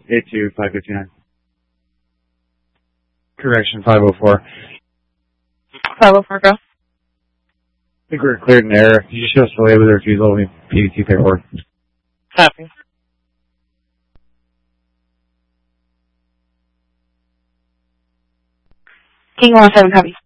82559. Correction, 504. 504, go. I think we're cleared in error. You show us the way with the refusal of PDT paperwork. Copy. King 107, copy.